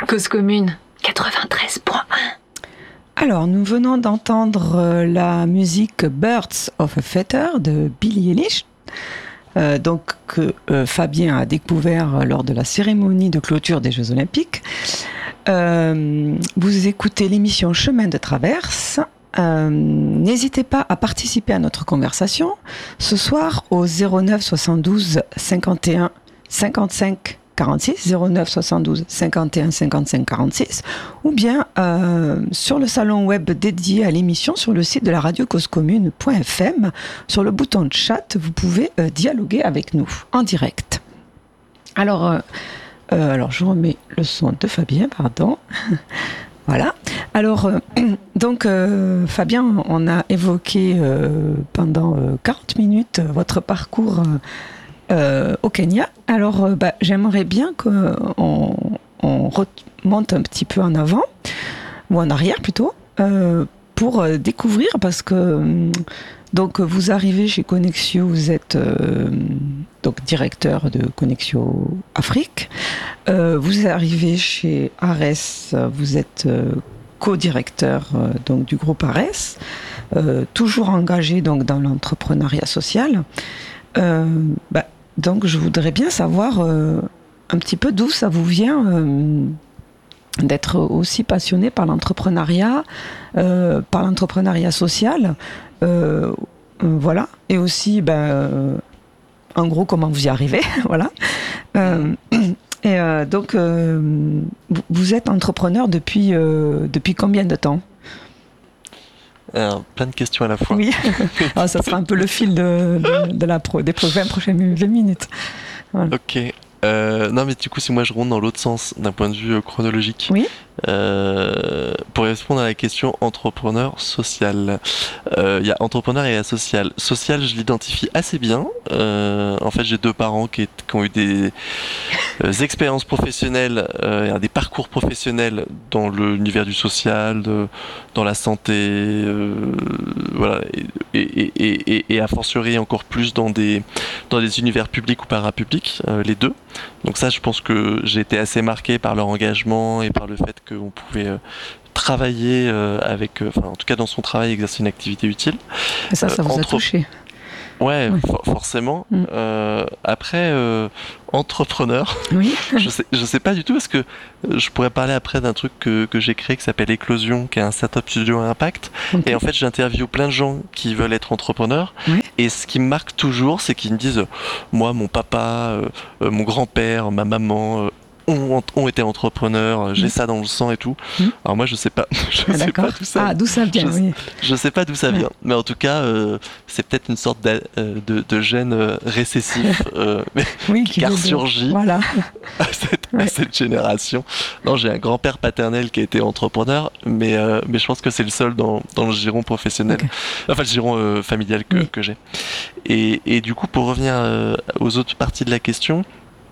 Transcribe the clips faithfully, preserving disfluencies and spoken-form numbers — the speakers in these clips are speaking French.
Cause commune quatre-vingt-treize point un. Alors, nous venons d'entendre euh, la musique Birds of a Feather de Billie Eilish, euh, donc que euh, Fabien a découvert lors de la cérémonie de clôture des Jeux Olympiques. Euh, vous écoutez l'émission Chemin de Traverse. Euh, n'hésitez pas à participer à notre conversation ce soir au zéro neuf soixante-douze cinquante et un cinquante-cinq quarante-six, zéro neuf soixante-douze cinquante et un cinquante-cinq quarante-six, ou bien euh, sur le salon web dédié à l'émission sur le site de la radio cause commune point f m. Sur le bouton de chat, vous pouvez euh, dialoguer avec nous en direct. Alors, euh, euh, alors je remets le son de Fabien, pardon. Voilà. Alors, euh, donc, euh, Fabien, on a évoqué euh, pendant euh, quarante minutes votre parcours euh, euh, au Kenya. Alors, euh, bah, j'aimerais bien qu'on on remonte un petit peu en avant, ou en arrière plutôt, euh, pour euh, découvrir, parce que euh, donc, vous arrivez chez Connexio, vous êtes euh, donc directeur de Connexio Afrique. Euh, vous arrivez chez Ares, vous êtes euh, co-directeur euh, donc du groupe Ares, euh, toujours engagé donc dans l'entrepreneuriat social. Euh, bah, donc, je voudrais bien savoir euh, un petit peu d'où ça vous vient euh, d'être aussi passionné par l'entrepreneuriat, euh, par l'entrepreneuriat social, euh, euh, voilà, et aussi, ben, euh, en gros, comment vous y arrivez, voilà. Euh, et euh, donc, euh, vous êtes entrepreneur depuis euh, depuis combien de temps ? Alors, plein de questions à la fois. Oui, alors, ça sera un peu le fil de, de, de la pro, des vingt prochaines minutes. Voilà. Ok. Euh, non, mais du coup, si moi je rentre dans l'autre sens, d'un point de vue euh, chronologique, oui. euh, pour répondre à la question entrepreneur social, il euh, y a entrepreneur et social. Social, je l'identifie assez bien. Euh, en fait, j'ai deux parents qui, est, qui ont eu des euh, expériences professionnelles, euh, des parcours professionnels dans l'univers du social, de, dans la santé, euh, voilà, et, et, et, et, et a fortiori encore plus dans des, dans des univers publics ou parapublics, euh, les deux. Donc ça, je pense que j'ai été assez marqué par leur engagement et par le fait qu'on pouvait euh, travailler euh, avec, euh, enfin en tout cas dans son travail, exercer une activité utile. Et ça, ça euh, vous entre... a touché ? Ouais, oui. for- forcément. Mm. Euh, après, euh, entrepreneur, oui. je sais, je sais pas du tout, parce que je pourrais parler après d'un truc que, que j'ai créé qui s'appelle Éclosion, qui est un startup studio à impact. Okay. Et en fait, j'interviewe plein de gens qui veulent être entrepreneurs. Oui. Et ce qui me marque toujours, c'est qu'ils me disent, moi, mon papa, euh, mon grand-père, ma maman, euh, Ont, ont été entrepreneurs, j'ai mmh. ça dans le sang et tout. Mmh. Alors moi je sais pas, je ah, sais pas d'où ça. Ah d'où ça vient. Je, oui. je sais pas d'où ça vient, mais en tout cas euh, c'est peut-être une sorte de, de, de gène euh, récessif euh, mais oui, qui a ressurgi voilà. à, cette, ouais. à cette génération. Non, j'ai un grand-père paternel qui a été entrepreneur, mais euh, mais je pense que c'est le seul dans dans le giron professionnel, okay. enfin le giron euh, familial que oui. que j'ai. Et et du coup pour revenir euh, aux autres parties de la question.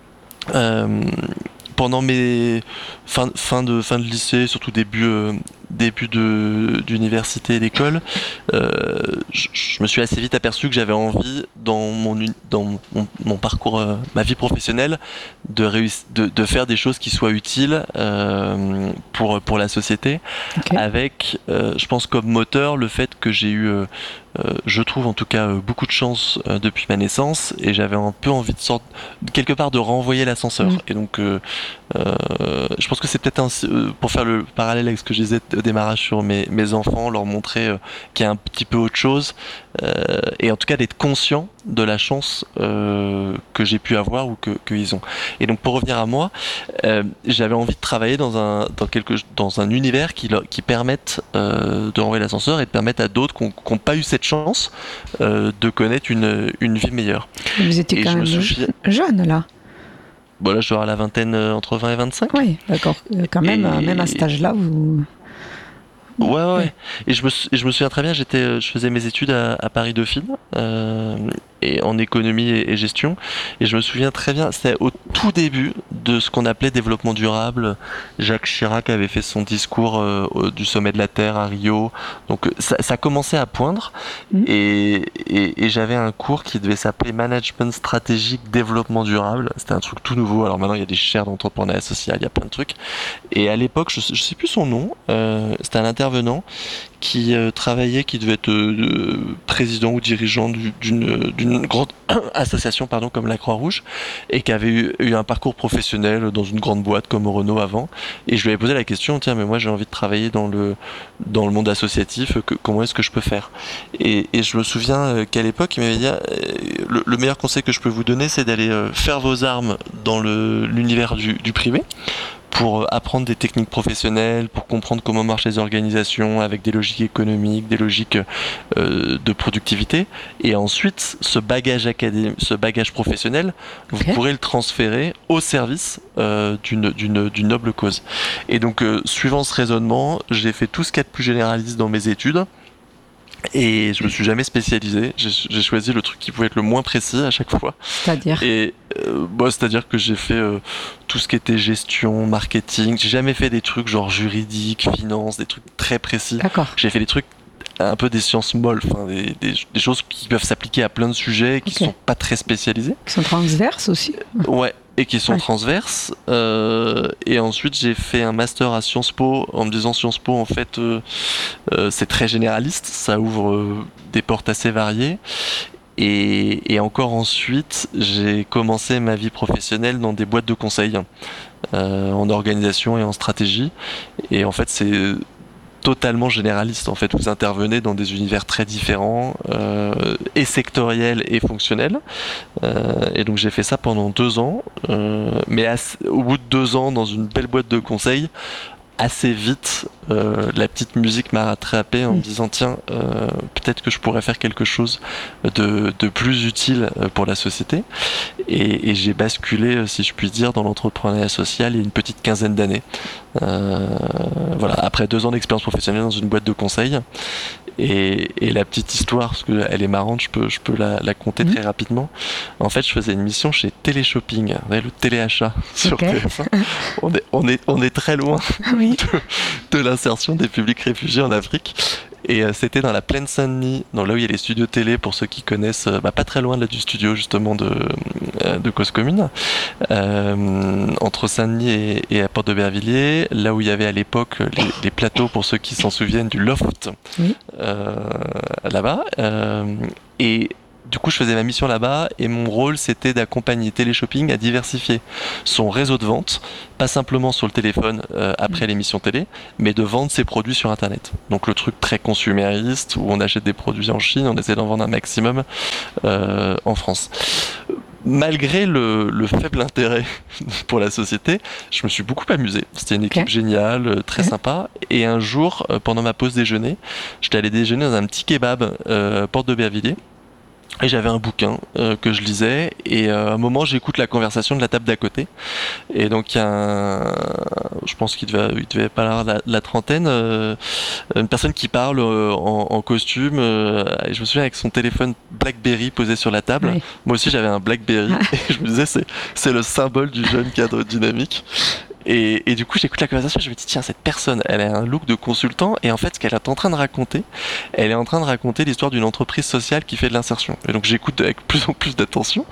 Euh, Pendant mes fin, fin de fin de lycée, surtout début euh, début de d'université et d'école, euh, je, je me suis assez vite aperçu que j'avais envie dans mon dans mon, mon parcours, euh, ma vie professionnelle, de réussir, de, de faire des choses qui soient utiles euh, pour pour la société, okay. avec, euh, je pense comme moteur le fait que j'ai eu euh, Euh, je trouve en tout cas euh, beaucoup de chance euh, depuis ma naissance, et j'avais un peu envie de sorte quelque part de renvoyer l'ascenseur. Mmh. Et donc euh, euh, je pense que c'est peut-être un, euh, pour faire le parallèle avec ce que je disais au démarrage sur mes, mes enfants, leur montrer euh, qu'il y a un petit peu autre chose, euh, et en tout cas d'être conscient de la chance euh, que j'ai pu avoir ou que qu'ils ont. Et donc pour revenir à moi, euh, j'avais envie de travailler dans un dans quelque dans un univers qui qui permette euh, de renvoyer l'ascenseur et de permettre à d'autres qui n'ont pas eu cette chance euh, de connaître une, une vie meilleure. Vous étiez et quand même suis... jeune là. Bon là je dois avoir la vingtaine, euh, entre vingt et vingt-cinq. Oui, d'accord. Quand même, et... même à cet âge-là, vous... Ouais, ouais. ouais. Et je me, et je me souviens très bien, j'étais, je faisais mes études à, à Paris Dauphine. Euh, et en économie et, et gestion. Et je me souviens très bien, c'était au tout début de ce qu'on appelait développement durable. Jacques Chirac avait fait son discours euh, du sommet de la Terre à Rio. Donc ça, ça commençait à poindre. Mmh. Et, et, et j'avais un cours qui devait s'appeler Management stratégique développement durable. C'était un truc tout nouveau. Alors maintenant il y a des chaires d'entrepreneuriat social, il y a plein de trucs. Et à l'époque, je, je sais plus son nom, euh, c'était un intervenant qui euh, travaillait, qui devait être euh, président ou dirigeant du, d'une, d'une grande association pardon, comme la Croix-Rouge, et qui avait eu, eu un parcours professionnel dans une grande boîte comme Renault avant. Et je lui avais posé la question, tiens, mais moi j'ai envie de travailler dans le, dans le monde associatif, que, comment est-ce que je peux faire ? et, et je me souviens qu'à l'époque, il m'avait dit, le, le meilleur conseil que je peux vous donner, c'est d'aller faire vos armes dans le, l'univers du, du privé, pour apprendre des techniques professionnelles, pour comprendre comment marchent les organisations avec des logiques économiques, des logiques euh, de productivité. Et ensuite, ce bagage académique, ce bagage professionnel, okay. vous pourrez le transférer au service euh, d'une, d'une, d'une noble cause. Et donc, euh, suivant ce raisonnement, j'ai fait tout ce qu'il y a de plus généraliste dans mes études. Et je me suis jamais spécialisé. J'ai, j'ai choisi le truc qui pouvait être le moins précis à chaque fois. C'est-à-dire Et euh, bah, c'est-à-dire que j'ai fait euh, tout ce qui était gestion, marketing. J'ai jamais fait des trucs genre juridique, finance, des trucs très précis. D'accord. J'ai fait des trucs un peu des sciences molles, enfin des, des, des choses qui peuvent s'appliquer à plein de sujets, qui okay. sont pas très spécialisés. Qui sont transverses aussi. Ouais. Et qui sont ouais. transverses. Euh, et ensuite, j'ai fait un master à Sciences Po en me disant Sciences Po, en fait, euh, euh, c'est très généraliste, ça ouvre euh, des portes assez variées. Et, et encore ensuite, j'ai commencé ma vie professionnelle dans des boîtes de conseil, euh, en organisation et en stratégie. Et en fait, c'est totalement généraliste. En fait, vous intervenez dans des univers très différents, euh, et sectoriels et fonctionnels. Euh, et donc j'ai fait ça pendant deux ans. Euh, mais à, au bout de deux ans, dans une belle boîte de conseil, assez vite, euh, la petite musique m'a rattrapé en me disant tiens, euh, peut-être que je pourrais faire quelque chose de, de plus utile pour la société. Et, et j'ai basculé, si je puis dire, dans l'entrepreneuriat social il y a une petite quinzaine d'années. Euh, voilà, après deux ans d'expérience professionnelle dans une boîte de conseil. Et, et la petite histoire, parce qu'elle est marrante, je peux, je peux la, la conter mmh. très rapidement. En fait, je faisais une mission chez Téléshopping, le téléachat sur okay. T F un. On est, on est, on est très loin oui. de, de l'insertion des publics réfugiés en Afrique. Et euh, c'était dans la plaine Saint-Denis, dans là où il y a les studios télé, pour ceux qui connaissent, euh, bah, pas très loin de là du studio justement de, euh, de Cause Commune, euh, entre Saint-Denis et, et à Porte-de-Bervilliers, là où il y avait à l'époque les, les plateaux, pour ceux qui s'en souviennent, du Loft, oui. euh, là-bas. Euh, et du coup, je faisais ma mission là-bas et mon rôle, c'était d'accompagner Téléshopping à diversifier son réseau de vente, pas simplement sur le téléphone euh, après l'émission télé, mais de vendre ses produits sur Internet. Donc le truc très consumériste, où on achète des produits en Chine, on essaie d'en vendre un maximum euh, en France. Malgré le, le faible intérêt pour la société, je me suis beaucoup amusé. C'était une équipe okay. géniale, très okay. sympa. Et un jour, pendant ma pause déjeuner, j'étais allé déjeuner dans un petit kebab euh, Porte de Bervilliers. Et j'avais un bouquin euh, que je lisais, et euh, à un moment j'écoute la conversation de la table d'à côté, et donc il y a un, je pense qu'il devait, il devait pas avoir la, la trentaine, euh, une personne qui parle euh, en, en costume, euh, et je me souviens avec son téléphone BlackBerry posé sur la table. Oui. Moi aussi j'avais un BlackBerry, ah. et je me disais c'est, c'est le symbole du jeune cadre dynamique. Et, et du coup, j'écoute la conversation, je me dis, tiens, cette personne, elle a un look de consultant, et en fait, ce qu'elle est en train de raconter, elle est en train de raconter l'histoire d'une entreprise sociale qui fait de l'insertion. Et donc, j'écoute avec plus en plus d'attention.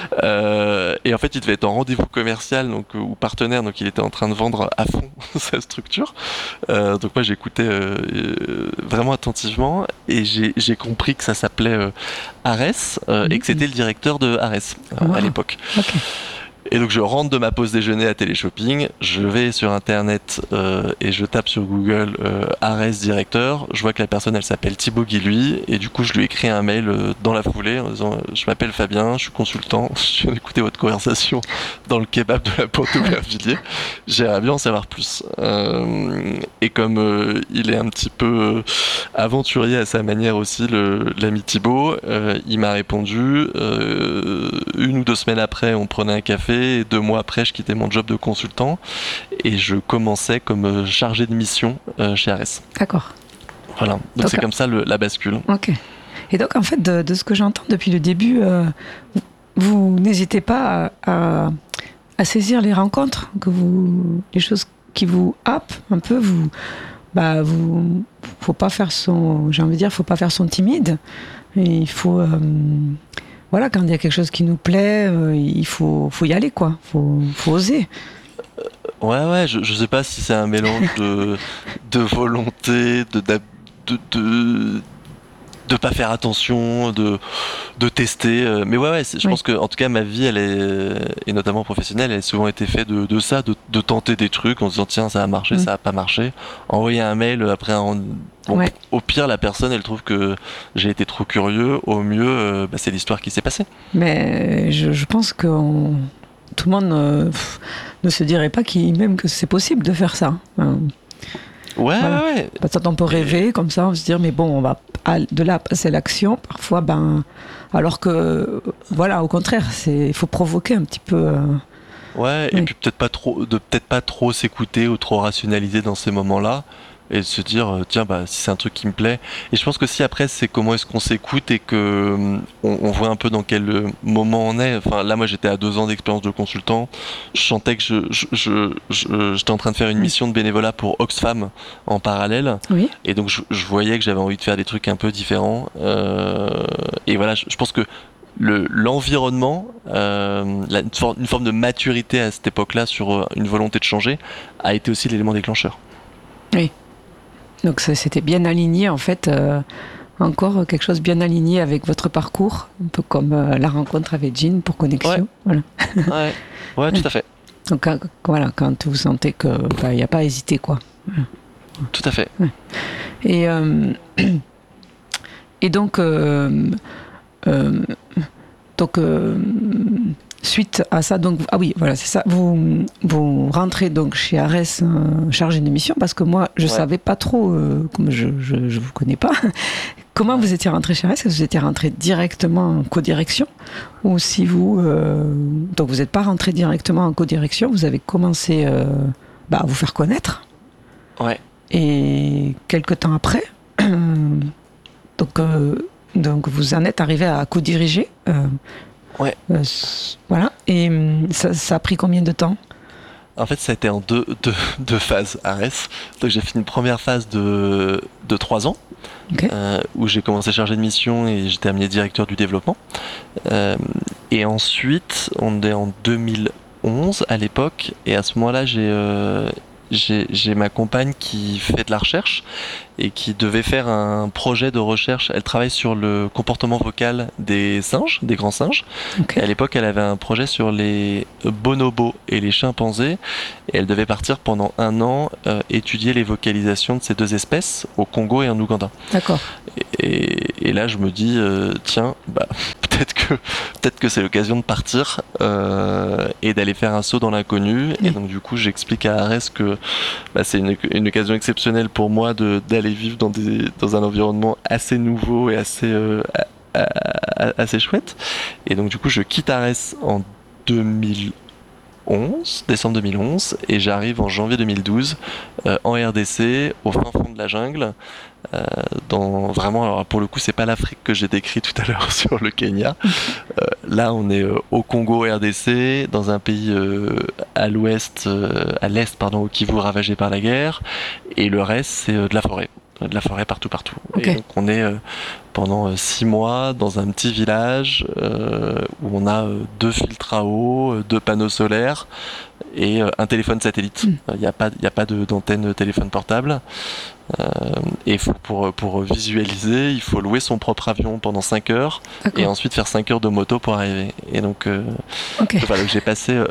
Euh, et en fait, il devait être en rendez-vous commercial, donc, ou partenaire, donc il était en train de vendre à fond sa structure. Euh, donc moi, j'écoutais euh, vraiment attentivement, et j'ai, j'ai compris que ça s'appelait euh, Ares, euh, mmh. et que c'était le directeur de Ares euh, wow. à l'époque. Okay. Et donc je rentre de ma pause déjeuner à Téléshopping, je vais sur internet euh, et je tape sur Google euh, Ares directeur, je vois que la personne elle s'appelle Thibaut Guilhuy, et du coup je lui écris un mail euh, dans la foulée en disant je m'appelle Fabien, je suis consultant, je viens d'écouter votre conversation dans le kebab de la Porte de Bervilliers, j'aimerais bien en savoir plus. Euh, et comme euh, il est un petit peu aventurier à sa manière aussi, le, l'ami Thibaut, euh, il m'a répondu, euh, une ou deux semaines après on prenait un café, et deux mois après je quittais mon job de consultant et je commençais comme chargé de mission euh, chez Ares. D'accord. Voilà, donc, donc c'est comme ça le, la bascule. Ok. Et donc, en fait, de, de ce que j'entends depuis le début, euh, vous, vous n'hésitez pas à, à, à saisir les rencontres, que vous, les choses qui vous happent un peu. Vous, bah, vous, faut pas faire son, j'ai envie de dire, faut pas faire son timide. Et il faut, euh, voilà, quand il y a quelque chose qui nous plaît, euh, il faut, faut y aller, quoi. Faut, faut oser. Ouais, ouais, je, je sais pas si c'est un mélange de, de volonté, de, de, de, de pas faire attention, de, de tester. Mais ouais, ouais, je oui. pense que, en tout cas, ma vie, elle est, et notamment professionnelle, elle a souvent été faite de, de ça, de, de tenter des trucs en se disant, tiens, ça a marché, mmh. ça a pas marché. Envoyer un mail après un, bon, ouais. au pire, la personne, elle trouve que j'ai été trop curieux. Au mieux, euh, bah, c'est l'histoire qui s'est passée. Mais je, je pense que on... tout le monde euh, pff, ne se dirait pas qu'il, même que c'est possible de faire ça. Enfin, ouais, voilà. ouais. Peut-être on peut rêver comme ça, on se dire mais bon, on va de là passer l'action. Parfois, ben, alors que voilà, au contraire, c'est, il faut provoquer un petit peu. Euh, ouais, oui. Et puis peut-être pas trop, de peut-être pas trop s'écouter ou trop rationaliser dans ces moments-là. Et de se dire tiens bah si c'est un truc qui me plaît. Et je pense que si après c'est comment est-ce qu'on s'écoute et que on, on voit un peu dans quel moment on est. Enfin là moi j'étais à deux ans d'expérience de consultant, je sentais que je, je, je, je j'étais en train de faire une mission de bénévolat pour Oxfam en parallèle. Oui. Et donc je, je voyais que j'avais envie de faire des trucs un peu différents. Euh, et voilà, je, je pense que Le, l'environnement, euh, la, une, for- une forme de maturité à cette époque-là sur une volonté de changer a été aussi l'élément déclencheur. Oui. Donc ça, c'était bien aligné en fait, euh, encore quelque chose bien aligné avec votre parcours, un peu comme euh, la rencontre avec Jean pour Connexion. Ouais, voilà. ouais. ouais tout à fait. Donc quand, voilà, quand vous sentez qu'il bah, n'y a pas à hésiter quoi. Voilà. Tout à fait. Ouais. Et, euh, et donc, euh, euh, donc euh, suite à ça, donc ah oui, voilà, c'est ça. Vous vous rentrez donc chez Arès euh, chargé de mission parce que moi je ouais. savais pas trop, euh, comme je, je je vous connais pas. Comment vous étiez rentré chez Arès? Est-ce que vous étiez rentré directement en codirection ou si vous euh, donc vous n'êtes pas rentré directement en codirection, vous avez commencé euh, bah, à vous faire connaître. Ouais. Et quelques temps après, donc euh, donc vous en êtes arrivé à co-diriger. Euh, Ouais. Euh, voilà. Et ça, ça a pris combien de temps? En fait, ça a été en deux, deux, deux phases, Arès. Donc, j'ai fait une première phase de, de trois ans, okay. euh, où j'ai commencé chargé de mission et j'ai terminé directeur du développement. Euh, et ensuite, on est en deux mille onze à l'époque, et à ce moment-là, j'ai, euh, j'ai, j'ai ma compagne qui fait de la recherche et qui devait faire un projet de recherche. Elle travaille sur le comportement vocal des singes, des grands singes. Okay. Et à l'époque, elle avait un projet sur les bonobos et les chimpanzés. Et elle devait partir pendant un an euh, étudier les vocalisations de ces deux espèces au Congo et en Ouganda. D'accord. Et, et, et là, je me dis, euh, tiens, bah, peut-être que, peut-être que c'est l'occasion de partir euh, et d'aller faire un saut dans l'inconnu. Oui. Et donc, du coup, j'explique à Arès que bah, c'est une, une occasion exceptionnelle pour moi de, d'aller vivre dans, des, dans un environnement assez nouveau et assez, euh, a, a, a, assez chouette. Et donc du coup je quitte Arès en deux mille onze, décembre deux mille onze, et j'arrive en janvier deux mille douze euh, en R D C, au fin fond de la jungle. Euh, dans vraiment, alors pour le coup c'est pas l'Afrique que j'ai décrit tout à l'heure sur le Kenya. Euh, là on est euh, au Congo R D C, dans un pays euh, à l'ouest, euh, à l'est pardon, au Kivu ravagé par la guerre, et le reste c'est euh, de la forêt, de la forêt partout partout. Okay. Et donc on est euh, pendant euh, six mois dans un petit village euh, où on a euh, deux filtres à eau, euh, deux panneaux solaires et euh, un téléphone satellite. Il mm. n'y a pas, il y a pas de, d'antenne téléphone portable. Euh, et faut, pour, pour visualiser, il faut louer son propre avion pendant cinq heures. D'accord. Et ensuite faire cinq heures de moto pour arriver. Et donc, euh, okay. donc voilà, j'ai passé euh,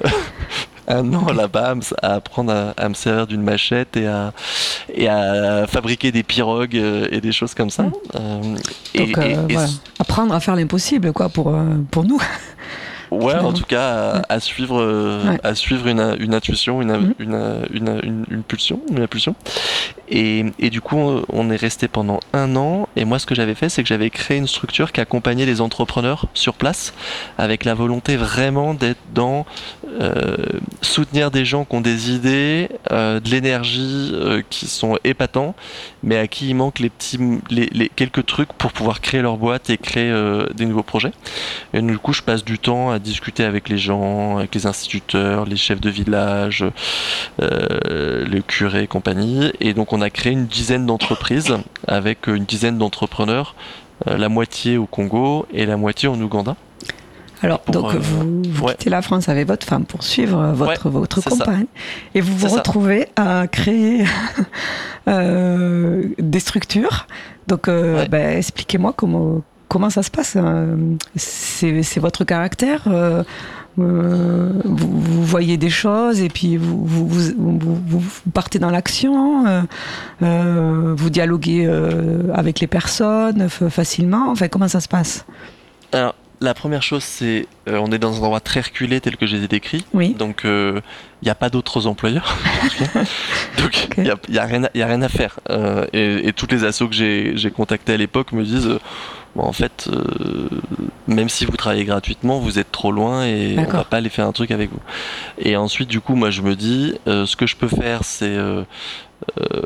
un an okay. là-bas à apprendre à, à me servir d'une machette et à, et à fabriquer des pirogues et des choses comme ça. Mmh. Euh, donc, et, euh, et, voilà. et... apprendre à faire l'impossible, quoi, pour, euh, pour nous. Ouais, finalement. en tout cas, à, Ouais. à suivre, euh, Ouais. à suivre une, une intuition, une, Mhm. une, une, une, une pulsion, une impulsion. Et, et du coup, on- on est resté pendant un an. Et moi, ce que j'avais fait, c'est que j'avais créé une structure qui accompagnait les entrepreneurs sur place, avec la volonté vraiment d'être dans euh, soutenir des gens qui ont des idées, euh, de l'énergie, euh, qui sont épatants, mais à qui il manque les petits, les, les quelques trucs pour pouvoir créer leur boîte et créer euh, des nouveaux projets. Et du coup, je passe du temps à discuter avec les gens, avec les instituteurs, les chefs de village, euh, le curé et compagnie. Et donc, on a créé une dizaine d'entreprises avec une dizaine d'entrepreneurs, euh, la moitié au Congo et la moitié en Ouganda. Alors, Pour, donc, euh, vous, vous ouais. quittez la France avec votre femme pour suivre euh, votre, Ouais, votre c'est ça. compagne. Et vous vous C'est ça. retrouvez à créer euh, des structures. Donc, euh, Ouais. ben, expliquez-moi comment, comment ça se passe. euh, C'est c'est votre caractère euh, euh, vous, vous voyez des choses et puis vous, vous, vous, vous- vous partez dans l'action, euh, euh, vous dialoguez euh, avec les personnes f- facilement. Enfin, comment ça se passe? Alors, la première chose, c'est euh, on est dans un endroit très reculé tel que je les ai décrits. Oui. Donc, il n'y a pas d'autres employeurs. Donc, il Ok. n'y a, y a, rien à- y a rien à faire. Euh, et, et toutes les assos que j'ai j'ai contactées à l'époque me disent euh, bon, en fait, euh, même si vous travaillez gratuitement, vous êtes trop loin et on D'accord. va pas aller faire un truc avec vous. Et ensuite, du coup, moi, je me dis euh, ce que je peux faire, c'est euh, euh,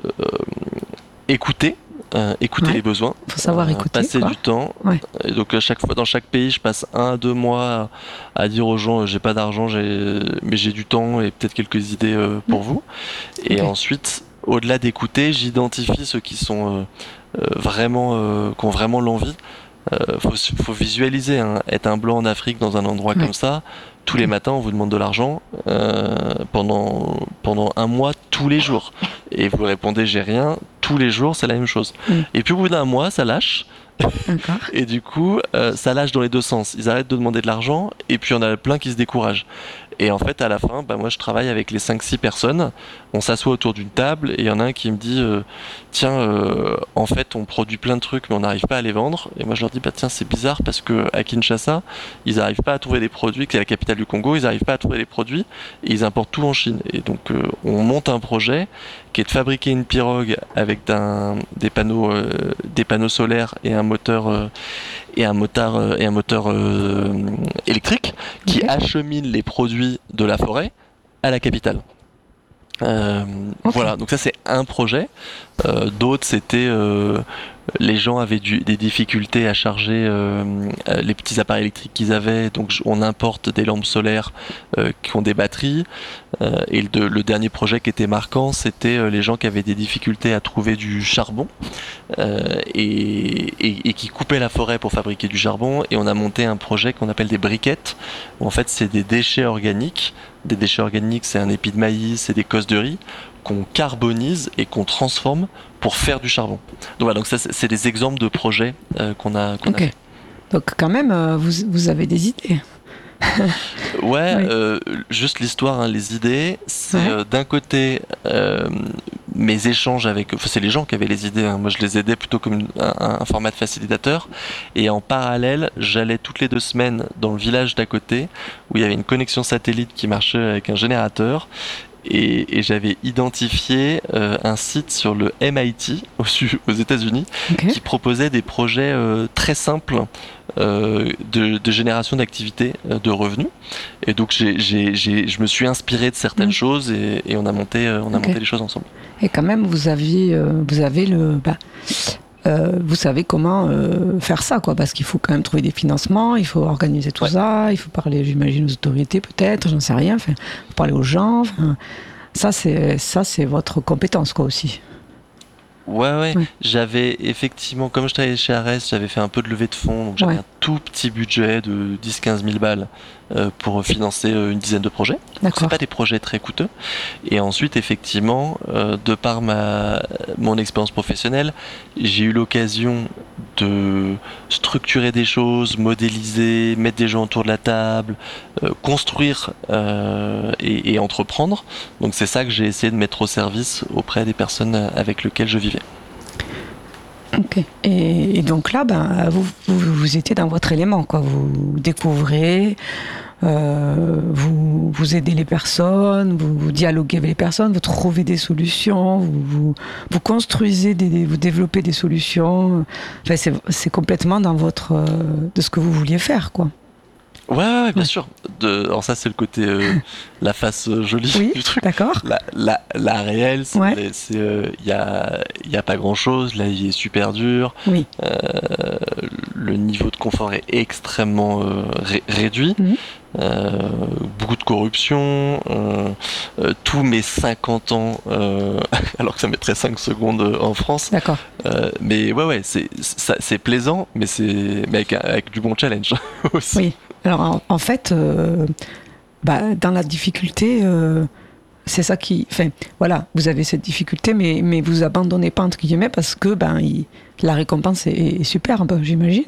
écouter. Euh, écouter Ouais. les besoins, Faut savoir euh, écouter, passer quoi. du temps. Ouais. Et donc à chaque fois, dans chaque pays, je passe un à deux mois à, à dire aux gens, euh, j'ai pas d'argent, j'ai, mais j'ai du temps et peut-être quelques idées euh, pour Mm. vous. Et Ok. ensuite, au-delà d'écouter, j'identifie ceux qui sont euh, euh, vraiment, euh, qui ont vraiment l'envie. Euh, faut, faut visualiser, hein, être un blanc en Afrique dans un endroit Ouais. comme ça. Tous les matins, on vous demande de l'argent euh, pendant pendant un mois, tous les jours. Et vous répondez j'ai rien. Tous les jours, c'est la même chose. Mm. Et puis au bout d'un mois, ça lâche. D'accord. Et du coup, euh, ça lâche dans les deux sens. Ils arrêtent de demander de l'argent, et puis on a plein qui se découragent. Et en fait, à la fin, bah, moi je travaille avec les cinq six personnes. On s'assoit autour d'une table, et il y en a un qui me dit euh, tiens, euh, en fait, on produit plein de trucs, mais on n'arrive pas à les vendre. Et moi je leur dis bah tiens, c'est bizarre parce que à Kinshasa, ils n'arrivent pas à trouver des produits, qui est la capitale du Congo, ils n'arrivent pas à trouver des produits, et ils importent tout en Chine. Et donc, euh, on monte un projet qui est de fabriquer une pirogue avec d'un, des panneaux, euh, des panneaux solaires et un moteur. Euh, et un moteur, euh, et un moteur euh, électrique qui Ok. achemine les produits de la forêt à la capitale. Euh, Ok. Voilà, donc ça c'est un projet. Euh, d'autres c'était euh, les gens avaient du, des difficultés à charger euh, euh, les petits appareils électriques qu'ils avaient, donc j- on importe des lampes solaires euh, qui ont des batteries. Euh, et le, de- le dernier projet qui était marquant, c'était euh, les gens qui avaient des difficultés à trouver du charbon euh, et, et- et qui coupaient la forêt pour fabriquer du charbon. Et on a monté un projet qu'on appelle des briquettes, où en fait c'est des déchets organiques. Des déchets organiques, c'est un épi de maïs, c'est des cosses de riz qu'on carbonise et qu'on transforme pour faire du charbon. Donc voilà, donc ça c'est c'est des exemples de projets euh, qu'on a, qu'on a Ok. fait. Donc quand même, euh, vous, vous avez des idées. Ouais, Oui. euh, juste l'histoire, hein, les idées, c'est Ouais. euh, d'un côté euh, mes échanges avec, enfin c'est les gens qui avaient les idées, hein. Moi je les aidais plutôt comme une- un, un format de facilitateur, et en parallèle j'allais toutes les deux semaines dans le village d'à côté où il y avait une connexion satellite qui marchait avec un générateur. Et, et j'avais identifié euh, un site sur le M I T au su- aux États-Unis Ok. qui proposait des projets euh, très simples euh, de, de génération d'activités, euh, de revenus. Et donc j'ai, j'ai, j'ai, je me suis inspiré de certaines Mm. choses et, et on a monté, euh, on a Ok. monté les choses ensemble. Et quand même, vous aviez, euh, vous avez le, bah, euh, vous savez comment euh, faire ça, quoi, parce qu'il faut quand même trouver des financements, il faut organiser tout Ouais. ça, il faut parler, j'imagine, aux autorités peut-être, j'en sais rien, enfin, faut parler aux gens. Enfin, ça, c'est, ça, c'est votre compétence, quoi, aussi. Ouais, ouais. Ouais. J'avais effectivement, comme je travaillais chez Ares, j'avais fait un peu de levée de fonds, donc j'avais Ouais. un tout petit budget de dix à quinze mille balles euh, pour financer euh, une dizaine de projets. Donc, c'est D'accord. pas des projets très coûteux. Et ensuite, effectivement, euh, de par ma, mon expérience professionnelle, j'ai eu l'occasion de structurer des choses, modéliser, mettre des gens autour de la table, euh, construire euh, et, et entreprendre. Donc c'est ça que j'ai essayé de mettre au service auprès des personnes avec lesquelles je vivais. Ok. Et, et donc là, ben, vous, vous, vous étiez dans votre élément, quoi. Vous découvrez, euh, vous, vous aidez les personnes, vous, vous dialoguez avec les personnes, vous trouvez des solutions, vous, vous, vous construisez, des, vous développez des solutions. Enfin, c'est, c'est complètement dans votre, euh, de ce que vous vouliez faire, quoi. Ouais, ouais, ouais, bien Ouais. sûr. De, alors ça, c'est le côté, euh, la face euh, jolie Oui, du truc. d'accord. La, la, la réelle, c'est, Ouais. les- c'est, euh, y a, y a pas grand chose. La vie est super dure. Oui. Euh, le niveau de confort est extrêmement euh, ré- réduit. Mhm. Euh, beaucoup de corruption. Euh, euh, tous mes cinquante ans, euh, alors que ça mettrait cinq secondes euh, en France. D'accord. Euh, mais ouais, ouais, c'est, ça- c'est plaisant, mais c'est mais avec, avec du bon challenge aussi. Oui. Alors, en, en fait, euh, bah, dans la difficulté, euh, c'est ça qui... Enfin, voilà, vous avez cette difficulté, mais, mais vous abandonnez pas, entre guillemets, parce que ben, il- la récompense est, est super, un peu, j'imagine.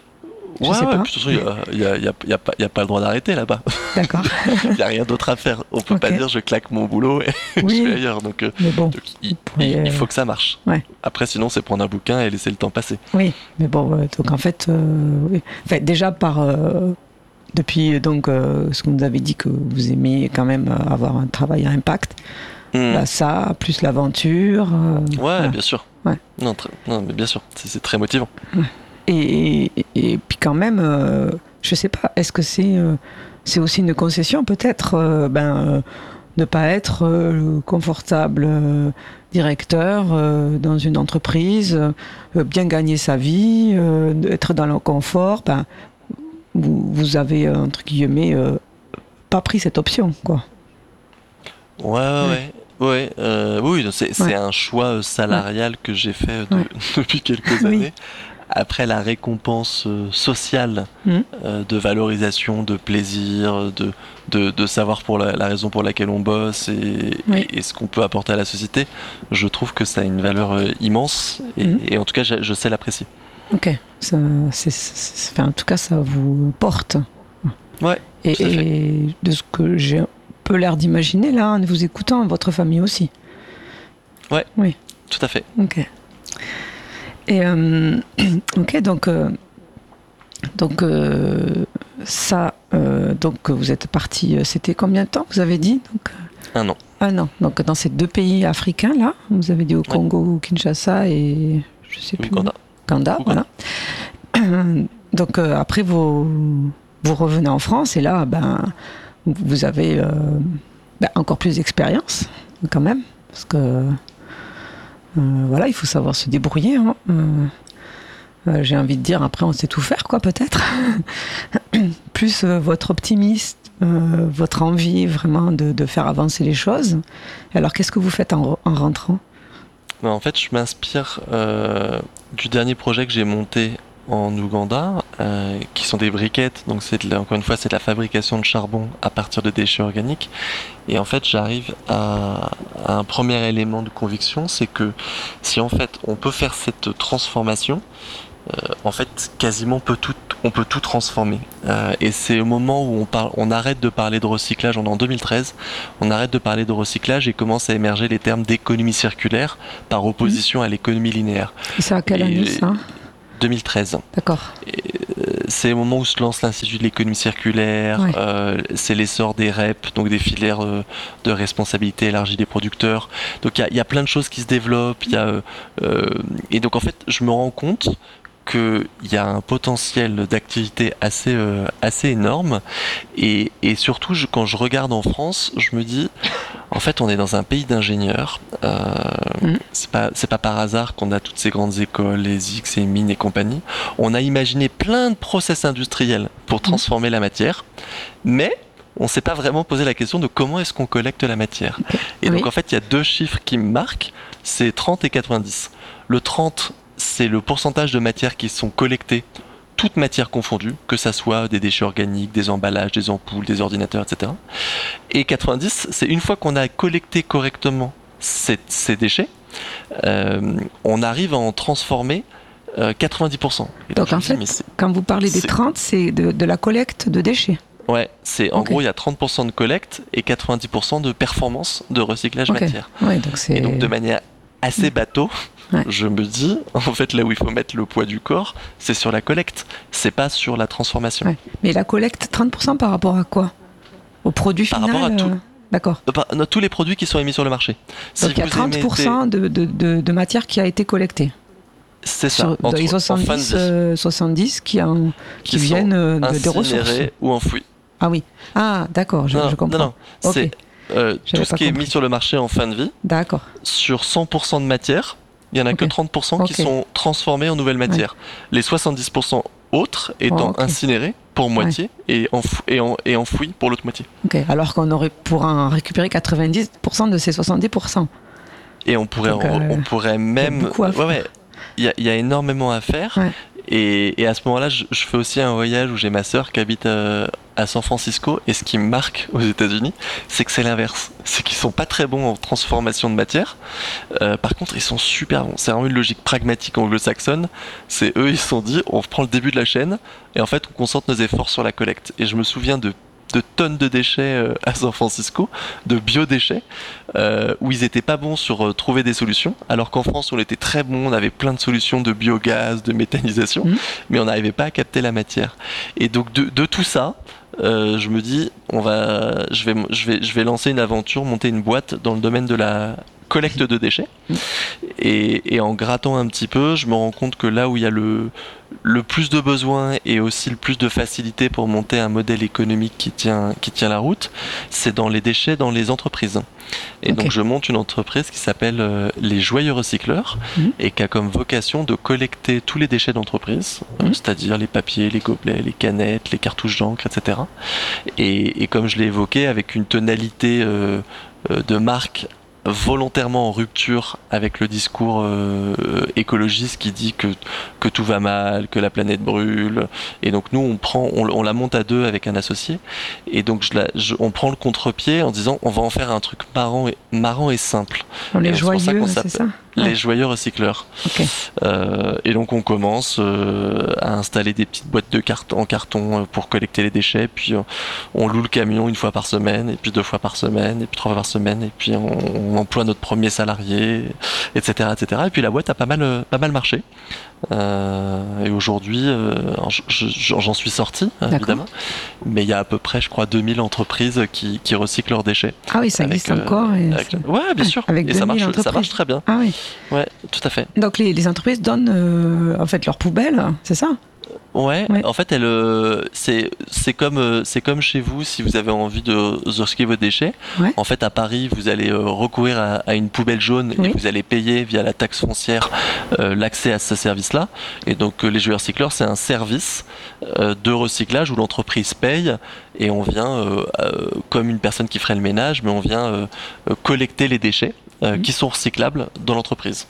Je Ouais, sais ouais, pas. puis de toute façon, il n'y a, y a, y a, pas- y a pas le droit d'arrêter là-bas. D'accord. Il n'y a rien d'autre à faire. On peut Ok. pas dire je claque mon boulot et Oui. je vais ailleurs. Donc, euh, Mais bon, donc, il, pourrait, il- il euh, faut que ça marche. ouais. Après, sinon, c'est prendre un bouquin et laisser le temps passer. oui. Mais bon, euh, donc en fait, euh, oui. Enfin, déjà par... euh, depuis donc euh, ce que vous nous avez dit que vous aimiez quand même euh, avoir un travail à impact, Hmm. bah, ça, plus l'aventure... euh, Ouais, voilà. bien sûr. Ouais. Non, très- non, mais bien sûr, c'est, c'est très motivant. Et, et, et puis quand même, euh, je sais pas, est-ce que c'est euh, c'est aussi une concession peut-être, euh, ben, euh, ne pas être euh, le confortable euh, directeur euh, dans une entreprise, euh, bien gagner sa vie, euh, être dans le confort, ben, vous, vous avez, euh, entre guillemets, euh, pas pris cette option, quoi. Ouais, ouais, ouais. Ouais, euh, oui, c'est, c'est Ouais. un choix euh, salarial que j'ai fait de- Ouais. depuis quelques Oui. années. Après la récompense euh, sociale Mhm. euh, de valorisation, de plaisir, de, de, de savoir pour la, la raison pour laquelle on bosse et, Oui. et, et ce qu'on peut apporter à la société, je trouve que ça a une valeur euh, immense et, Mhm. et en tout cas, je, je sais l'apprécier. Ok, ça, c'est, c'est- enfin, en tout cas, ça vous porte. Ouais, Et, tout à fait. et de ce que j'ai un peu l'air d'imaginer là, en vous écoutant, votre famille aussi. Tout à fait. Ok. Et euh, ok, donc euh, donc euh, ça, euh, donc vous êtes parti. C'était combien de temps vous avez dit donc Un an. un an. Donc dans ces deux pays africains là, vous avez dit au Congo, ou Kinshasa et je sais plus. Ouganda. Ouganda, Ouganda. voilà. Donc euh, après vous vous revenez en France et là ben vous avez euh, ben, encore plus d'expérience quand même parce que euh, voilà, il faut savoir se débrouiller. Hein. Euh, euh, j'ai envie de dire, après, on sait tout faire, quoi, peut-être. Plus euh, votre optimisme, euh, votre envie vraiment de, de faire avancer les choses. Alors, qu'est-ce que vous faites en, re- en rentrant ? Ben, en fait, je m'inspire euh, du dernier projet que j'ai monté en Ouganda, euh, qui sont des briquettes. Donc, c'est de la- encore une fois, c'est de la fabrication de charbon à partir de déchets organiques. Et en fait, j'arrive à, à un premier élément de conviction, c'est que si en fait on peut faire cette transformation, euh, en fait, quasiment on peut tout, on peut tout transformer. Euh, et c'est au moment où on parle, on arrête de parler de recyclage. On est en deux mille treize, on arrête de parler de recyclage et commence à émerger les termes d'économie circulaire par opposition à l'économie linéaire. Et c'est à quelle Et- année, ça ? deux mille treize. D'accord. C'est le moment où se lance l'Institut de l'économie circulaire, Ouais. euh, c'est l'essor des R E P, donc des filières euh, de responsabilité élargie des producteurs. Donc il y a- il y, a plein de choses qui se développent. il Y a, euh, euh, et donc en fait, je me rends compte qu'il y a un potentiel d'activité assez, euh, assez énorme. Et, et surtout, je- quand je regarde en France, je me dis, en fait, on est dans un pays d'ingénieurs. Euh, Mhm. c'est pas, c'est pas par hasard qu'on a toutes ces grandes écoles, les X et mines et compagnie. On a imaginé plein de process industriels pour transformer la matière, mais on s'est pas vraiment posé la question de comment est-ce qu'on collecte la matière. Et donc Oui. en fait, il y a deux chiffres qui me marquent, c'est trente et quatre-vingt-dix. Le trente, c'est le pourcentage de matières qui sont collectées, toutes matières confondues, que ça soit des déchets organiques, des emballages, des ampoules, des ordinateurs, et cetera. Et quatre-vingt-dix, c'est une fois qu'on a collecté correctement ces, ces déchets, euh, on arrive à en transformer euh, quatre-vingt-dix pour cent. Et Donc je me en dis, fait, mais c'est- quand vous parlez des c'est- trente, c'est de, de la collecte de déchets. ouais, c'est en Ok. gros il y a trente pour cent de collecte et quatre-vingt-dix pour cent de performance de recyclage Ok. matière. Ouais, donc c'est... Et donc de manière assez bateau, ouais. je me dis, en fait, là où il faut mettre le poids du corps, c'est sur la collecte, c'est pas sur la transformation. Ouais. Mais la collecte, trente pour cent par rapport à quoi? Au produit par final? Par rapport à tout. Euh... D'accord. Par, non, tous les produits qui sont émis sur le marché. Si donc il y a trente pour cent émettez... de, de, de, de matière qui a été collectée. C'est ça. Sur, entre, les soixante-dix, euh, soixante-dix qui, en, qui, qui viennent euh, de, des ressources. Ou enfouis. Ah oui. Ah d'accord, je, non, je comprends. Non, non. Okay. C'est euh, tout ce qui compris. est mis sur le marché en fin de vie. D'accord. Sur cent pour cent de matière, il n'y en a okay. que trente pour cent qui okay. sont transformés en nouvelle matière. Ouais. Les soixante-dix pour cent autres étant oh, okay. incinérés pour moitié ouais. et, enfou- et, en- et enfouis pour l'autre moitié. Ok, alors qu'on aurait pour en récupérer quatre-vingt-dix pour cent de ces soixante-dix pour cent. Et on pourrait, Donc, euh, on pourrait même... Il y a, ouais, ouais, y, a, y a énormément à faire. Ouais. Et, et à ce moment-là, je, je fais aussi un voyage où j'ai ma sœur qui habite euh, à San Francisco. Et ce qui me marque aux États-Unis, c'est que c'est l'inverse. C'est qu'ils sont pas très bons en transformation de matière. Euh, par contre, ils sont super bons. C'est vraiment une logique pragmatique anglo-saxonne. C'est eux, ils se sont dit, on prend le début de la chaîne et en fait, on concentre nos efforts sur la collecte. Et je me souviens de de tonnes de déchets euh, à San Francisco, de biodéchets, euh, où ils étaient pas bons sur euh, trouver des solutions, alors qu'en France on était très bons, on avait plein de solutions de biogaz, de méthanisation, mmh. mais on n'arrivait pas à capter la matière. Et donc de, de tout ça, euh, je me dis, on va, je vais, je vais, je vais lancer une aventure, monter une boîte dans le domaine de la collecte de déchets. Mmh. Et, et en grattant un petit peu, je me rends compte que là où il y a le le plus de besoins et aussi le plus de facilité pour monter un modèle économique qui tient, qui tient la route, c'est dans les déchets dans les entreprises. Et okay. donc je monte une entreprise qui s'appelle euh, les Joyeux Recycleurs mmh. et qui a comme vocation de collecter tous les déchets d'entreprise, mmh. euh, c'est-à-dire les papiers, les gobelets, les canettes, les cartouches d'encre, et cetera. Et, et comme je l'ai évoqué, avec une tonalité euh, euh, de marque volontairement en rupture avec le discours euh, écologiste qui dit que, que tout va mal, que la planète brûle. Et donc nous, on, prend, on, on la monte à deux avec un associé. Et donc je la, je, on prend le contre-pied en disant on va en faire un truc marrant et, marrant et simple. On les et joyeux, c'est ça Les ouais. Joyeux Recycleurs. Okay. Euh, et donc on commence euh, à installer des petites boîtes de carton, en carton pour collecter les déchets. Puis euh, on loue le camion une fois par semaine, et puis deux fois par semaine, et puis trois fois par semaine. Et puis on, on emploie notre premier salarié, et cetera, et cetera. Et puis la boîte a pas mal, pas mal marché. Euh, et aujourd'hui, euh, j'en suis sorti, évidemment. Mais il y a à peu près, je crois, deux mille entreprises qui, qui recyclent leurs déchets. Ah oui, ça avec, existe euh, encore. Et avec, ouais, bien sûr. Avec et ça marche, ça marche très bien. Ah oui. Ouais, tout à fait. Donc les, les entreprises donnent euh, en fait leurs poubelles, c'est ça? Ouais, ouais, en fait, elle, euh, c'est, c'est, comme, euh, c'est comme chez vous, si vous avez envie de, de recycler vos déchets. Ouais. En fait, à Paris, vous allez euh, recourir à, à une poubelle jaune oui. et vous allez payer via la taxe foncière euh, l'accès à ce service-là. Et donc, euh, les Joyeux Recycleurs, c'est un service euh, de recyclage où l'entreprise paye et on vient, euh, euh, comme une personne qui ferait le ménage, mais on vient euh, euh, collecter les déchets euh, mmh. qui sont recyclables dans l'entreprise.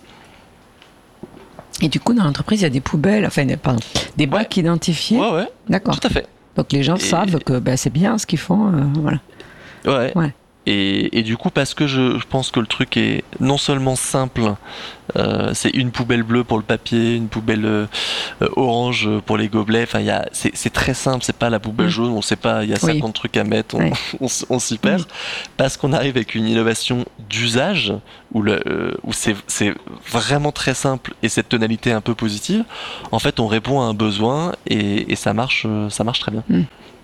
Et du coup, dans l'entreprise, il y a des poubelles, enfin, pardon, des bacs ouais. identifiés. Ouais, ouais. D'accord. Tout à fait. Donc les gens et... savent que bah, c'est bien ce qu'ils font. Euh, voilà. Ouais. ouais. Et, et du coup, parce que je, je pense que le truc est non seulement simple, euh, c'est une poubelle bleue pour le papier, une poubelle euh, orange pour les gobelets. Enfin, il y a, c'est, c'est très simple. C'est pas la poubelle jaune. On sait pas. Il y a cinquante oui. trucs à mettre. On, ouais. on, on, on s'y perd. Oui. Parce qu'on arrive avec une innovation d'usage où, le, euh, où c'est, c'est vraiment très simple et cette tonalité un peu positive. En fait, on répond à un besoin et, et ça marche. Ça marche très bien. Mm.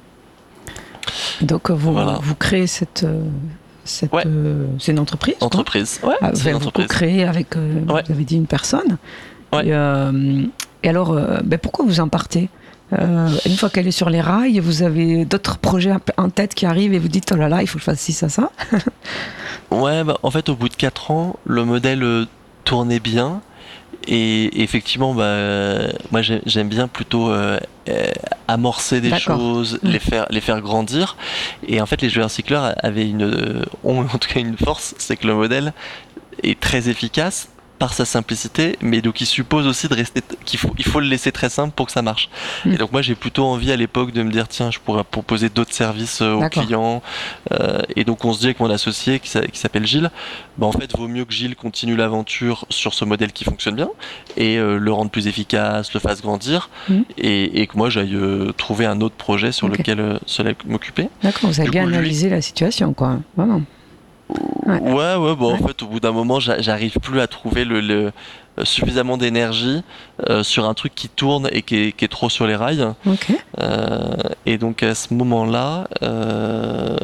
Donc vous, voilà. vous créez cette, cette ouais. euh, c'est une entreprise entreprise quoi ouais, ah, c'est vous, une vous créez avec euh, ouais. vous avez dit une personne ouais. et, euh, et alors euh, ben pourquoi vous en partez euh, une fois qu'elle est sur les rails vous avez d'autres projets en tête qui arrivent et vous dites oh là là il faut que je fasse ci ça ça ouais bah, en fait au bout de quatre ans le modèle euh, tournait bien. Et effectivement, bah, moi j'aime bien plutôt euh, euh, amorcer des D'accord. choses, mmh. les faire, les faire grandir. Et en fait, les Joyeux Recycleurs avaient une, euh, ont en tout cas une force, c'est que le modèle est très efficace par sa simplicité, mais donc il suppose aussi de rester, qu'il faut, il faut le laisser très simple pour que ça marche. Mmh. Et donc moi j'ai plutôt envie à l'époque de me dire tiens, je pourrais proposer d'autres services euh, aux D'accord. clients. Euh, et donc on se dit avec mon associé qui, qui s'appelle Gilles, bah en fait vaut mieux que Gilles continue l'aventure sur ce modèle qui fonctionne bien et euh, le rende plus efficace, le fasse grandir mmh. et, et que moi j'aille euh, trouver un autre projet sur okay. lequel euh, seul m'occuper. D'accord, vous avez du bien coup, analysé lui... la situation quoi, vraiment. Ouais, ouais, ouais bon, ouais. En fait, au bout d'un moment, j'arrive plus à trouver le, le suffisamment d'énergie euh, sur un truc qui tourne et qui est, qui est trop sur les rails. Okay. Euh, et donc à ce moment-là, euh,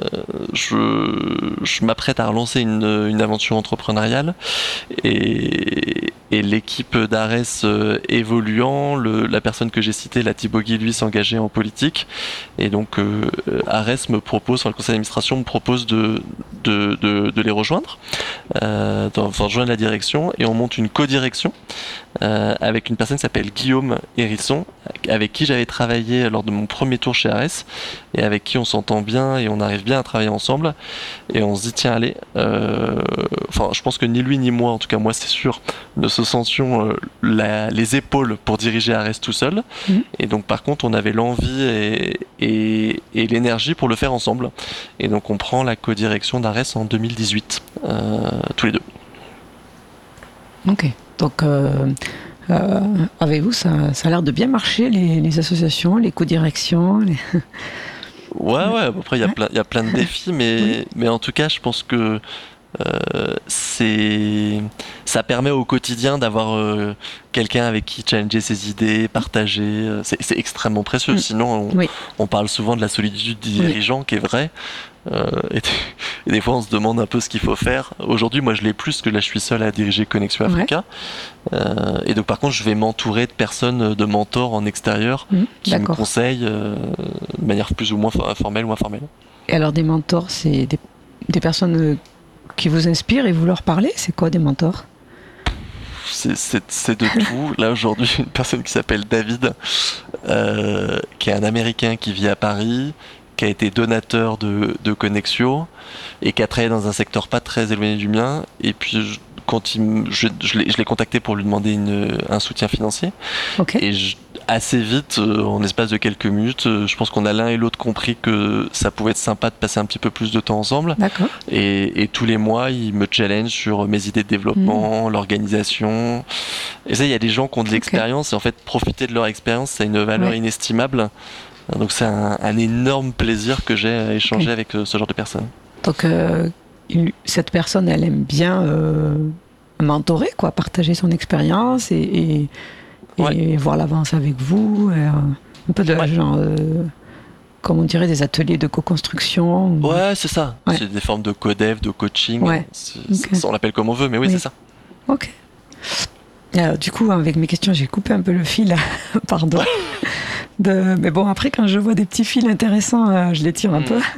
je, je m'apprête à relancer une, une aventure entrepreneuriale et, et l'équipe d'Ares euh, évoluant, le, la personne que j'ai citée, la Thibaut Guy, lui, s'engageait en politique. Et donc euh, Ares me propose, enfin le conseil d'administration me propose de, de, de, de les rejoindre, euh, enfin rejoindre la direction, et on monte une co-direction Euh, avec une personne qui s'appelle Guillaume Hérisson, avec qui j'avais travaillé lors de mon premier tour chez Ares, et avec qui on s'entend bien et on arrive bien à travailler ensemble, et on se dit tiens allez, euh, enfin je pense que ni lui ni moi, en tout cas moi c'est sûr, ne se sentions euh, la, les épaules pour diriger Ares tout seul, mmh. Et donc par contre on avait l'envie et, et, et l'énergie pour le faire ensemble, et donc on prend la co-direction d'Ares en deux mille dix-huit, euh, tous les deux. Ok. Donc, euh, euh, avec vous, ça, ça a l'air de bien marcher, les, les associations, les co-directions. Les... Ouais, ouais, après, il y a plein, il y a plein de défis, mais, oui. mais en tout cas, je pense que euh, c'est, ça permet au quotidien d'avoir euh, quelqu'un avec qui challenger ses idées, partager. C'est, c'est extrêmement précieux. Mm. Sinon, on, oui. on parle souvent de la solitude des dirigeants, oui. qui est vraie. Euh, et, et des fois on se demande un peu ce qu'il faut faire. Aujourd'hui moi je l'ai plus, parce que là je suis seul à diriger Connexion Africa, ouais. euh, et donc par contre je vais m'entourer de personnes, de mentors en extérieur, mmh, qui d'accord. me conseillent euh, de manière plus ou moins formelle ou informelle. Et alors des mentors, c'est des, des personnes qui vous inspirent et vous leur parlez? C'est quoi des mentors? C'est, c'est, c'est de tout. Là aujourd'hui une personne qui s'appelle David, euh, qui est un Américain qui vit à Paris, qui a été donateur de, de Connexio et qui a travaillé dans un secteur pas très éloigné du mien. Et puis, je, quand il, je, je, l'ai, je l'ai contacté pour lui demander une, un soutien financier. Okay. Et je, assez vite, euh, en espace de quelques minutes, euh, je pense qu'on a l'un et l'autre compris que ça pouvait être sympa de passer un petit peu plus de temps ensemble. D'accord. Et, et tous les mois, il me challenge sur mes idées de développement, mmh. l'organisation. Et ça, il y a des gens qui ont de l'expérience. Okay. Et en fait, profiter de leur expérience, ça a une valeur ouais. inestimable. Donc c'est un, un énorme plaisir que j'ai à échanger okay. avec euh, ce genre de personnes. Donc euh, cette personne, elle aime bien euh, mentorer, quoi, partager son expérience et, et, ouais. et voir l'avance avec vous. Et, euh, un peu de ouais. genre, euh, comme on dirait, des ateliers de co-construction. Ou... Ouais, c'est ça. Ouais. C'est des formes de co-dev, de coaching. Ouais. Okay. On l'appelle comme on veut, mais oui, oui. c'est ça. Ok. Alors, du coup, avec mes questions, j'ai coupé un peu le fil. Pardon. De... Mais bon, après, quand je vois des petits fils intéressants, euh, je les tire un mmh. peu.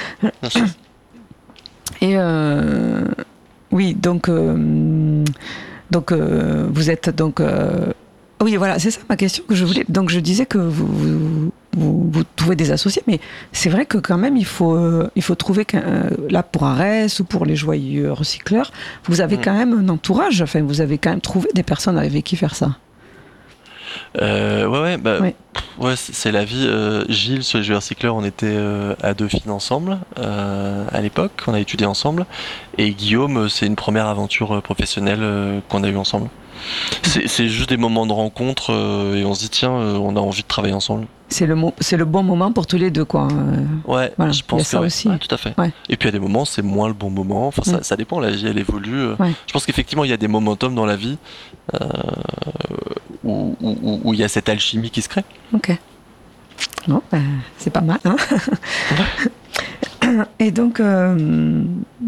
Et euh, oui, donc, euh, donc euh, vous êtes donc. Euh, oui, voilà, c'est ça ma question que je voulais. Donc, je disais que vous, vous, vous, vous trouvez des associés, mais c'est vrai que quand même, il faut, euh, il faut trouver qu'un, euh, là pour Ares ou pour les joyeux recycleurs, vous avez mmh. quand même un entourage. Enfin, vous avez quand même trouvé des personnes avec qui faire ça. Euh, ouais, ouais, bah, oui. ouais, c'est la vie. Euh, Gilles, sur les joueurs recycleurs, on était euh, à Dauphine ensemble euh, à l'époque, on a étudié ensemble. Et Guillaume, c'est une première aventure professionnelle euh, qu'on a eue ensemble. C'est, c'est juste des moments de rencontre euh, et on se dit tiens, euh, on a envie de travailler ensemble. C'est le, mo- c'est le bon moment pour tous les deux, quoi. Ouais, voilà. je pense il y a que ça ouais. aussi. Ouais, tout à fait. Ouais. Et puis il y a des moments, c'est moins le bon moment. Enfin, ça, ouais. ça dépend. La vie, elle évolue. Ouais. Je pense qu'effectivement, il y a des momentum dans la vie euh, où, où, où il y a cette alchimie qui se crée. Ok. Bon, ben, c'est pas mal, hein. Ouais. Et donc. Euh...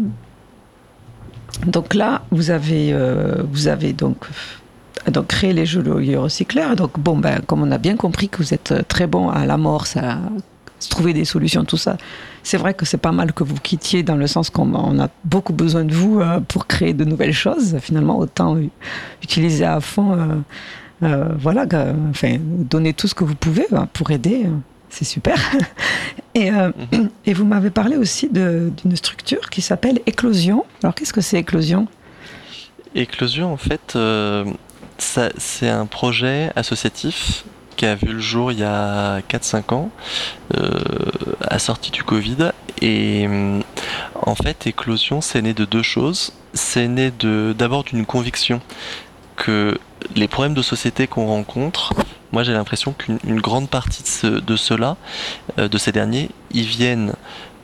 Donc là, vous avez, euh, vous avez donc, donc créé les joyeux recycleurs. Donc bon, ben, comme on a bien compris que vous êtes très bon à l'amorce, à trouver des solutions, tout ça, c'est vrai que c'est pas mal que vous quittiez dans le sens qu'on on a beaucoup besoin de vous euh, pour créer de nouvelles choses. Finalement, autant utiliser à fond, euh, euh, voilà, euh, enfin, donner tout ce que vous pouvez euh, pour aider. Euh. C'est super. Et, euh, mmh. et vous m'avez parlé aussi de, d'une structure qui s'appelle Éclosion. Alors, qu'est-ce que c'est Éclosion ? Éclosion, en fait, euh, ça, c'est un projet associatif qui a vu le jour il y a quatre cinq ans, euh, à sortie du Covid. Et en fait, Éclosion, c'est né de deux choses. C'est né de, d'abord d'une conviction que les problèmes de société qu'on rencontre, moi j'ai l'impression qu'une une grande partie de, ce, de ceux-là, euh, de ces derniers, ils viennent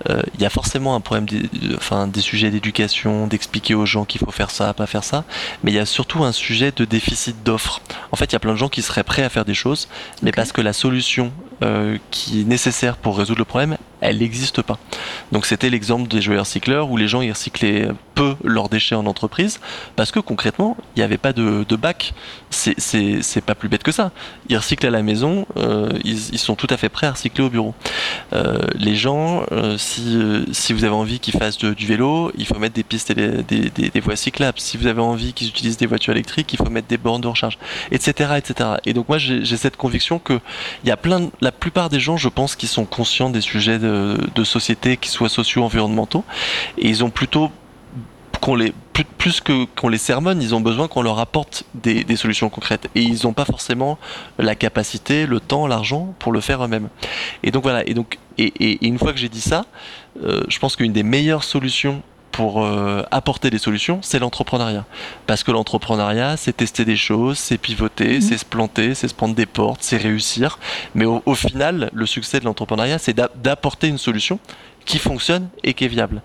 euh, il y a forcément un problème, des, enfin, des sujets d'éducation, d'expliquer aux gens qu'il faut faire ça, pas faire ça, mais il y a surtout un sujet de déficit d'offres. En fait, il y a plein de gens qui seraient prêts à faire des choses, mais okay. parce que la solution euh, qui est nécessaire pour résoudre le problème, elle n'existe pas. Donc c'était l'exemple des jouets recycleurs où les gens ils recyclaient peu leurs déchets en entreprise parce que concrètement il n'y avait pas de, de bac. C'est, c'est, c'est pas plus bête que ça. Ils recyclent à la maison, euh, ils, ils sont tout à fait prêts à recycler au bureau. Euh, les gens, euh, si, euh, si vous avez envie qu'ils fassent de, du vélo, il faut mettre des pistes et des, des, des, des voies cyclables. Si vous avez envie qu'ils utilisent des voitures électriques, il faut mettre des bornes de recharge, et cetera, et cetera. Et donc moi j'ai, j'ai cette conviction que il y a plein, de, la plupart des gens, je pense, qui sont conscients des sujets de De, de société qui soient socio-environnementaux et ils ont plutôt qu'on les plus, plus que qu'on les sermonne, ils ont besoin qu'on leur apporte des, des solutions concrètes et ils n'ont pas forcément la capacité, le temps, l'argent pour le faire eux-mêmes. Et donc voilà. Et donc et, et, et une fois que j'ai dit ça, euh, je pense qu'une des meilleures solutions pour euh, apporter des solutions, c'est l'entrepreneuriat. Parce que l'entrepreneuriat, c'est tester des choses, c'est pivoter, mmh. c'est se planter, c'est se prendre des portes, c'est réussir. Mais au, au final, le succès de l'entrepreneuriat, c'est d'a- d'apporter une solution qui fonctionne et qui est viable.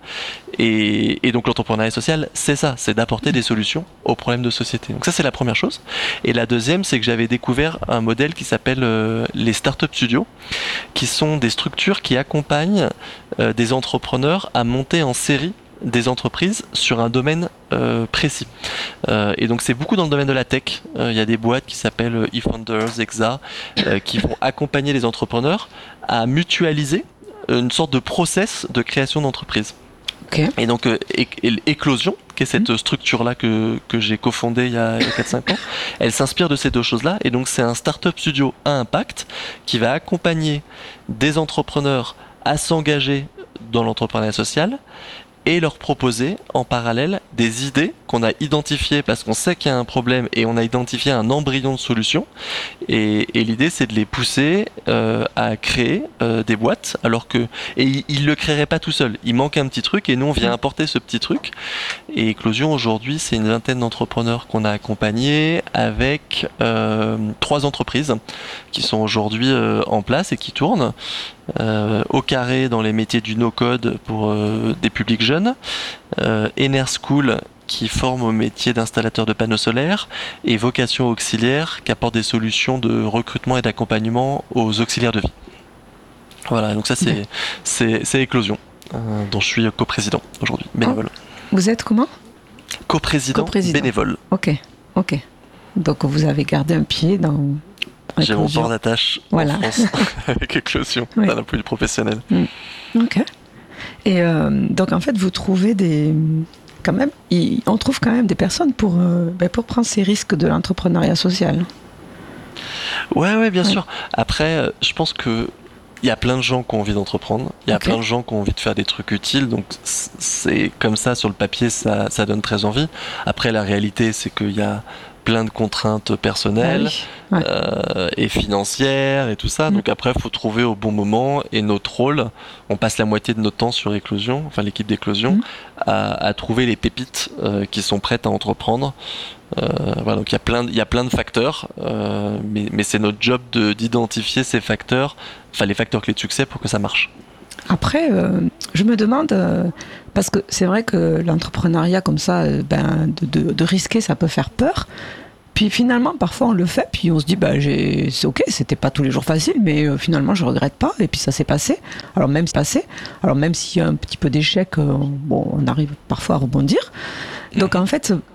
Et, et donc l'entrepreneuriat social, c'est ça, c'est d'apporter des solutions aux problèmes de société. Donc ça, c'est la première chose. Et la deuxième, c'est que j'avais découvert un modèle qui s'appelle euh, les Startup Studios, qui sont des structures qui accompagnent euh, des entrepreneurs à monter en série des entreprises sur un domaine euh, précis. Euh, et donc c'est beaucoup dans le domaine de la tech. Il euh, y a des boîtes qui s'appellent eFounders, Exa, euh, qui vont accompagner les entrepreneurs à mutualiser une sorte de process de création d'entreprise. Okay. Et donc euh, Éclosion, qui est cette mmh. structure-là que, que j'ai cofondée il y a, a quatre cinq ans, elle s'inspire de ces deux choses-là. Et donc c'est un startup studio à impact qui va accompagner des entrepreneurs à s'engager dans l'entrepreneuriat social et leur proposer en parallèle des idées qu'on a identifiées parce qu'on sait qu'il y a un problème et on a identifié un embryon de solution. Et, et l'idée, c'est de les pousser euh, à créer euh, des boîtes, alors que et ils ne le créeraient pas tout seuls. Il manque un petit truc et nous, on vient apporter ce petit truc. Et Éclosion, aujourd'hui, c'est une vingtaine d'entrepreneurs qu'on a accompagnés avec euh, trois entreprises qui sont aujourd'hui euh, en place et qui tournent. Euh, au carré dans les métiers du no-code pour euh, des publics jeunes, euh, Ener School qui forme au métier d'installateur de panneaux solaires et Vocation Auxiliaire qui apporte des solutions de recrutement et d'accompagnement aux auxiliaires de vie. Voilà, donc ça c'est, ouais. c'est, c'est Éclosion, euh, dont je suis coprésident aujourd'hui, bénévole. Oh. Vous êtes comment ? Coprésident, coprésident, bénévole. Ok, ok. Donc vous avez gardé un pied dans... J'ai mon port d'attache voilà. en France avec Éclosion, oui. d'un point de vue professionnel. Mm. Ok. Et euh, donc en fait, vous trouvez des, quand même, y, on trouve quand même des personnes pour euh, ben, pour prendre ces risques de l'entrepreneuriat social. Ouais, ouais, bien ouais. sûr. Après, je pense que il y a plein de gens qui ont envie d'entreprendre. Il y a okay. plein de gens qui ont envie de faire des trucs utiles. Donc c'est comme ça sur le papier, ça, ça donne très envie. Après, la réalité, c'est qu'il y a plein de contraintes personnelles ah oui. ouais. euh, et financières et tout ça. Mmh. Donc après, il faut trouver au bon moment. Et notre rôle, on passe la moitié de notre temps sur Éclosion, enfin l'équipe d'Éclosion, mmh. à, à trouver les pépites euh, qui sont prêtes à entreprendre. Euh, voilà, donc il y a plein, il y a plein de facteurs, euh, mais, mais c'est notre job de, d'identifier ces facteurs, enfin les facteurs clés de succès pour que ça marche. Après, euh, je me demande, euh, parce que c'est vrai que l'entrepreneuriat comme ça, euh, ben, de, de, de risquer, ça peut faire peur. Puis finalement, parfois on le fait, puis on se dit, bah, j'ai, c'est ok, c'était pas tous les jours facile, mais euh, finalement je regrette pas, et puis ça s'est passé. Alors même, passé. Alors même s'il y a un petit peu d'échec, euh, bon, on arrive parfois à rebondir. Donc en fait,